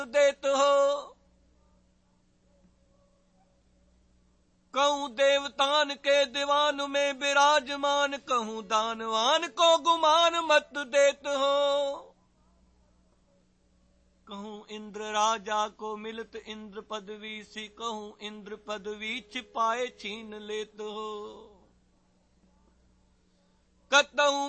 देत हो। कहूँ देवतान के दीवान में विराजमान, कहूँ दानवान को गुमान मत देत हो। कहूँ इंद्र राजा को मिलत इंद्र पदवी सी, कहूँ इंद्र पदवी छिपाए छीन लेत हो। कतहूँ